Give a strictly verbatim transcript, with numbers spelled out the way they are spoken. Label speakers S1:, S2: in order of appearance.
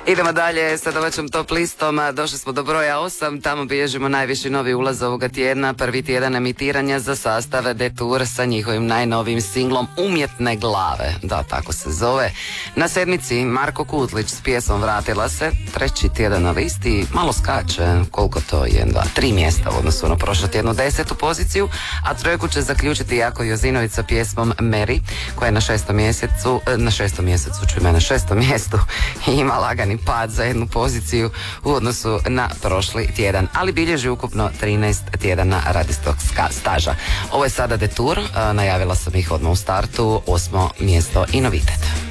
S1: Idemo dalje sa domaćom top listom. Došli smo do broja osam. Tamo bilježimo najviši novi ulaz ovoga tjedna. Prvi tjedan emitiranja za sastav Detour sa njihovim najnovijim singlom Umjetne glave. Da, tako se zove. Na sedmici Marko Kutlić s pjesmom Vratila se. Treći tjedan na listi. Malo skače. Koliko to je? Dva, tri mjesta u odnosu na prošlu tjednu desetu poziciju. A trojku će zaključiti Jako Jozinović sa pjesmom Mary, koja je na šestom mjesecu, na šestom mjesecu, čujme, na šestom mjestu ima lagani pad za jednu poziciju u odnosu na prošli tjedan, ali bilježi ukupno trinaest tjedana radijskog staža. Ovo je sada Detour, najavila sam ih odmah u startu, osmo mjesto i novitet.